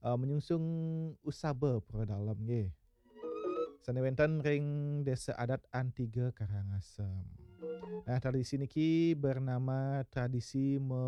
menyungsung usaba pura dalam nggih. Sane wonten ring desa adat Antiga Karangasem. Nah, tradisi niki bernama tradisi